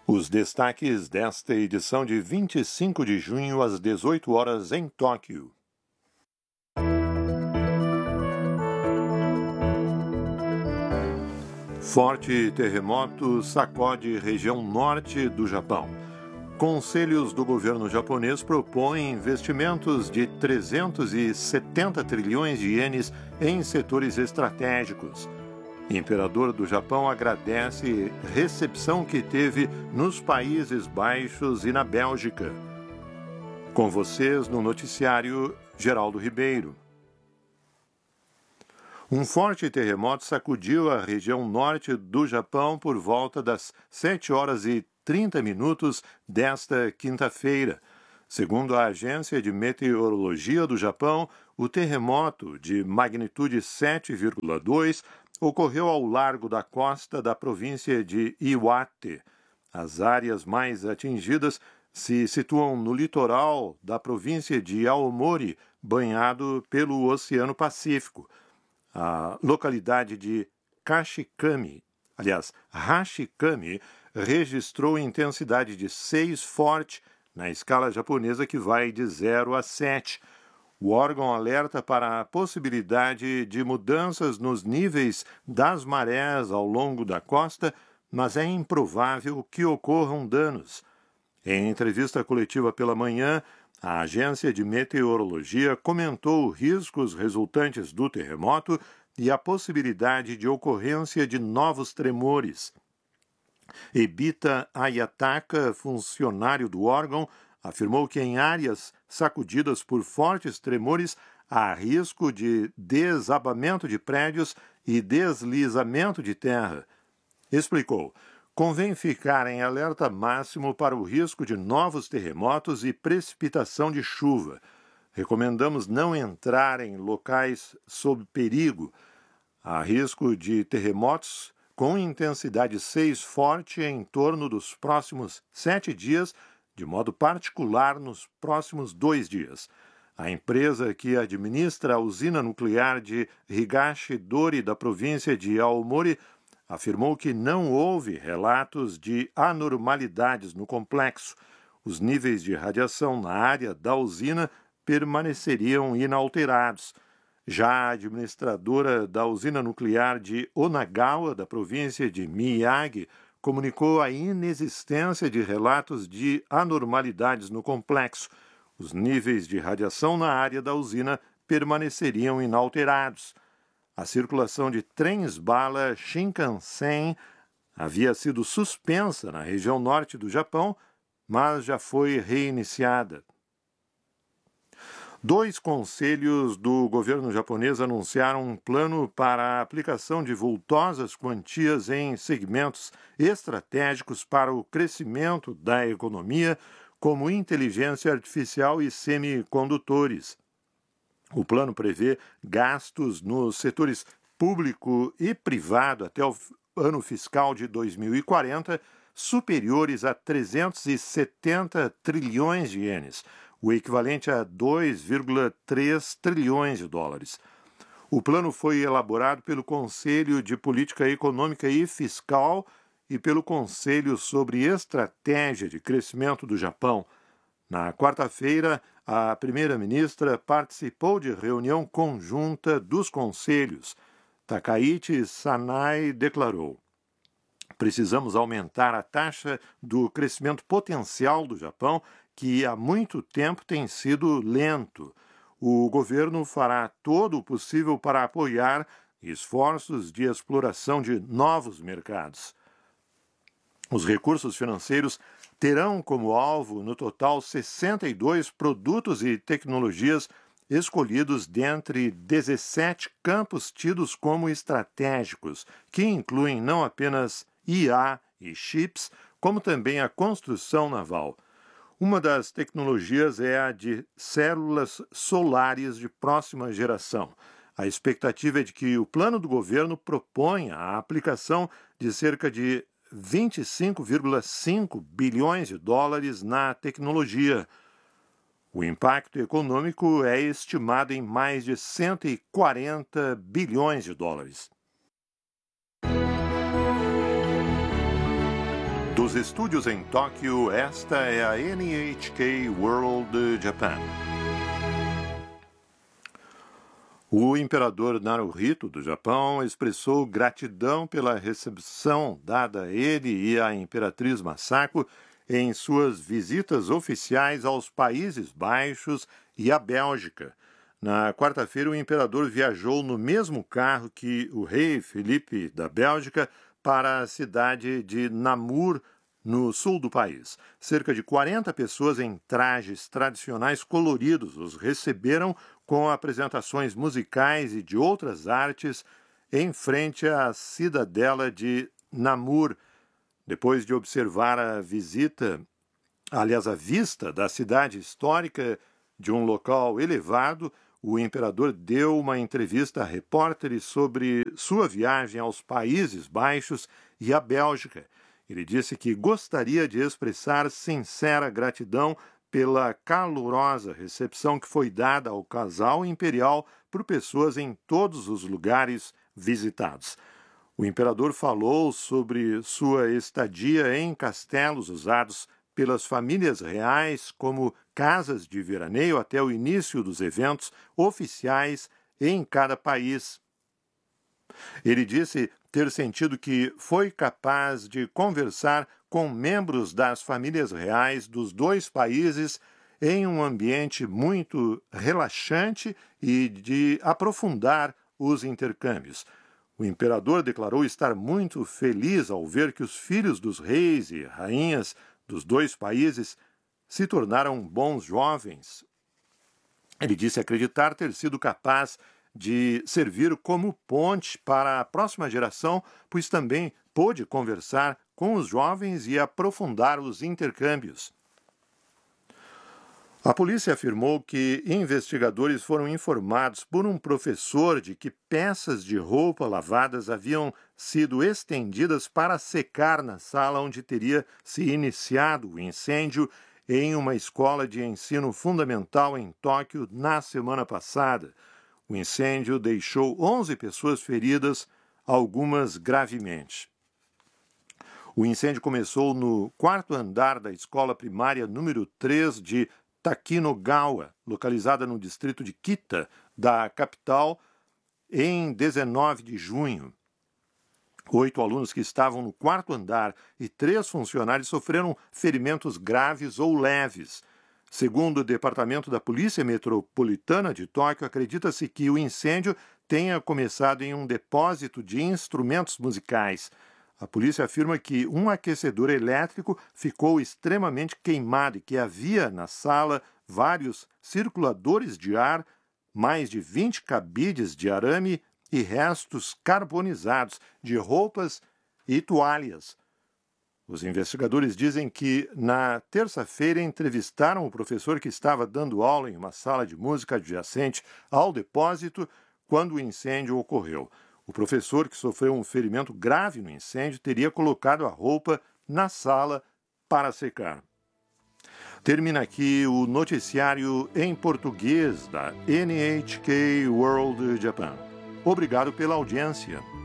Os destaques desta edição de 25 de junho às 18 horas em Tóquio. Forte terremoto sacode região norte do Japão. Conselhos do governo japonês propõem investimentos de 370 trilhões de ienes em setores estratégicos. Imperador do Japão agradece recepção que teve nos Países Baixos e na Bélgica. Com vocês no noticiário Geraldo Ribeiro. Um forte terremoto sacudiu a região norte do Japão por volta das 7 horas e 30 minutos desta quinta-feira. Segundo a Agência de Meteorologia do Japão, o terremoto de magnitude 7,2 ocorreu ao largo da costa da província de Iwate. As áreas mais atingidas se situam no litoral da província de Aomori, banhado pelo Oceano Pacífico. A localidade de Hashikami registrou intensidade de 6 forte na escala japonesa que vai de 0 a 7. O órgão alerta para a possibilidade de mudanças nos níveis das marés ao longo da costa, mas é improvável que ocorram danos. Em entrevista coletiva pela manhã, a Agência de Meteorologia comentou riscos resultantes do terremoto e a possibilidade de ocorrência de novos tremores. Ebita Ayataka, funcionário do órgão, afirmou que em áreas sacudidas por fortes tremores há risco de desabamento de prédios e deslizamento de terra. Explicou: convém ficar em alerta máximo para o risco de novos terremotos e precipitação de chuva. Recomendamos não entrar em locais sob perigo. Há risco de terremotos com intensidade 6 forte em torno dos próximos 7 dias, de modo particular nos próximos 2 dias. A empresa que administra a usina nuclear de Higashidori da província de Aomori afirmou que não houve relatos de anormalidades no complexo. Os níveis de radiação na área da usina permaneceriam inalterados. Já a administradora da usina nuclear de Onagawa, da província de Miyagi, comunicou a inexistência de relatos de anormalidades no complexo. Os níveis de radiação na área da usina permaneceriam inalterados. A circulação de trens-bala Shinkansen havia sido suspensa na região norte do Japão, mas já foi reiniciada. 2 conselhos do governo japonês anunciaram um plano para a aplicação de vultosas quantias em segmentos estratégicos para o crescimento da economia, como inteligência artificial e semicondutores. O plano prevê gastos nos setores público e privado até o ano fiscal de 2040 superiores a 370 trilhões de ienes, o equivalente a 2,3 trilhões de dólares. O plano foi elaborado pelo Conselho de Política Econômica e Fiscal e pelo Conselho sobre Estratégia de Crescimento do Japão. Na quarta-feira, a primeira-ministra participou de reunião conjunta dos conselhos. Takaichi Sanai declarou: precisamos aumentar a taxa do crescimento potencial do Japão, que há muito tempo tem sido lento. O governo fará todo o possível para apoiar esforços de exploração de novos mercados. Os recursos financeiros terão como alvo, no total, 62 produtos e tecnologias escolhidos dentre 17 campos tidos como estratégicos, que incluem não apenas IA e chips, como também a construção naval. Uma das tecnologias é a de células solares de próxima geração. A expectativa é de que o plano do governo proponha a aplicação de cerca de 25,5 bilhões de dólares na tecnologia. O impacto econômico é estimado em mais de 140 bilhões de dólares. Dos estúdios em Tóquio, esta é a NHK World Japan. O imperador Naruhito do Japão expressou gratidão pela recepção dada a ele e à imperatriz Masako em suas visitas oficiais aos Países Baixos e à Bélgica. Na quarta-feira, o imperador viajou no mesmo carro que o rei Felipe da Bélgica para a cidade de Namur, no sul do país. Cerca de 40 pessoas em trajes tradicionais coloridos os receberam com apresentações musicais e de outras artes em frente à cidadela de Namur. Depois de observar a vista da cidade histórica de um local elevado, o imperador deu uma entrevista a repórteres sobre sua viagem aos Países Baixos e à Bélgica. Ele disse que gostaria de expressar sincera gratidão pela calorosa recepção que foi dada ao casal imperial por pessoas em todos os lugares visitados. O imperador falou sobre sua estadia em castelos usados pelas famílias reais como casas de veraneio até o início dos eventos oficiais em cada país. Ele disse ter sentido que foi capaz de conversar com membros das famílias reais dos dois países em um ambiente muito relaxante e de aprofundar os intercâmbios. O imperador declarou estar muito feliz ao ver que os filhos dos reis e rainhas dos dois países se tornaram bons jovens. Ele disse acreditar ter sido capaz de servir como ponte para a próxima geração, pois também pôde conversar com os jovens e aprofundar os intercâmbios. A polícia afirmou que investigadores foram informados por um professor de que peças de roupa lavadas haviam sido estendidas para secar na sala onde teria se iniciado o incêndio em uma escola de ensino fundamental em Tóquio na semana passada. O incêndio deixou 11 pessoas feridas, algumas gravemente. O incêndio começou no quarto andar da escola primária número 3 de Takinogawa, localizada no distrito de Kita, da capital, em 19 de junho. 8 alunos que estavam no quarto andar e 3 funcionários sofreram ferimentos graves ou leves. Segundo o Departamento da Polícia Metropolitana de Tóquio, acredita-se que o incêndio tenha começado em um depósito de instrumentos musicais. A polícia afirma que um aquecedor elétrico ficou extremamente queimado e que havia na sala vários circuladores de ar, mais de 20 cabides de arame e restos carbonizados de roupas e toalhas. Os investigadores dizem que, na terça-feira, entrevistaram o professor que estava dando aula em uma sala de música adjacente ao depósito quando o incêndio ocorreu. O professor, que sofreu um ferimento grave no incêndio, teria colocado a roupa na sala para secar. Termina aqui o noticiário em português da NHK World Japan. Obrigado pela audiência.